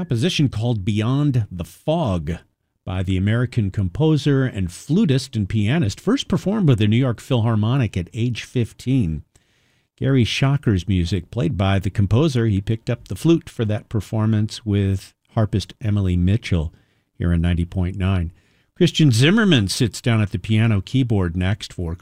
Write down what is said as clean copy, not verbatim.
composition called Beyond the Fog by the American composer and flutist and pianist, first performed with the New York Philharmonic at age 15. Gary Schocker's music, played by the composer. He picked up the flute for that performance with harpist Emily Mitchell here on 90.9. Christian Zimmerman sits down at the piano keyboard next for